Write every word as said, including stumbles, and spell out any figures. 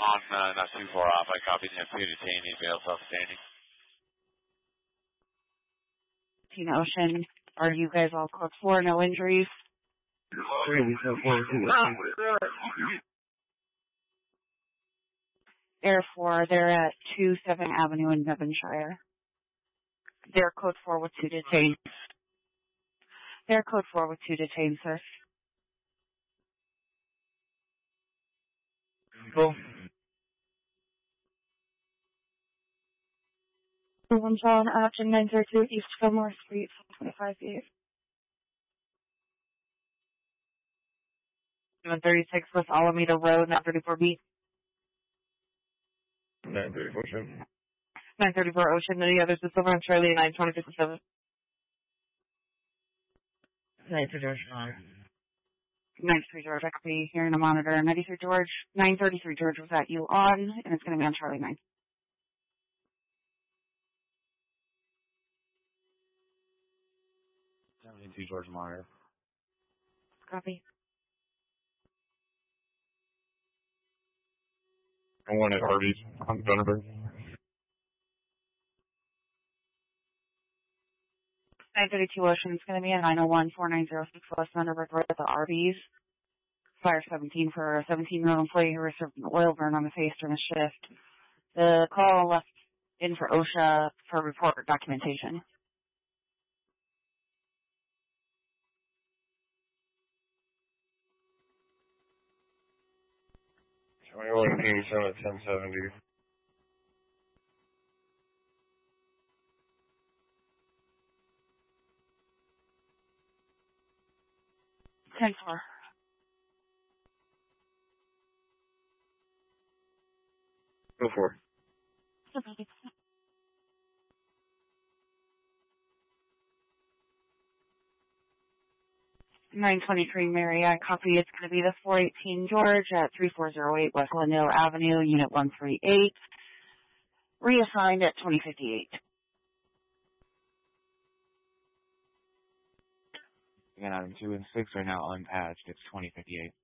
On, uh, not too far off, I copied you two detainees, bail self-standing. Team Ocean, are you guys all code four, no injuries? Air four, they're at two seven Avenue in Devonshire. They're code four with two detained. They're code four with two detained, sir. Cool. One John, option nine thirty-two East Fillmore Street, twenty-five feet. one thirty-six West Alameda Road, nine thirty-four B. nine thirty-four Ocean. nine thirty-four Ocean, and the others is over on Charlie, nine twenty fifty-seven. nine three George. ninety-three George, I could be hearing a monitor. ninety-three George, nine thirty-three George was at you on, and it's going to be on Charlie nine. seventy-two George Monitor. Copy. I want it Arby's on Thunderbird. nine thirty-two Ocean, it's going to be at nine oh one four nine oh six West Thunderbird Road at the Arby's. Fire seventeen for a seventeen-year-old employee who received an oil burn on the face during the shift. The call left in for OSHA for report documentation. twenty-one eighty-seven at ten seventy. ten four. Go for it. nine twenty-three Mary, I copy. It's going to be the four eighteen George at three four zero eight West Glendale Avenue, Unit one three eight. Reassigned at twenty fifty-eight. Again, item two and six are now unpatched. It's twenty fifty-eight.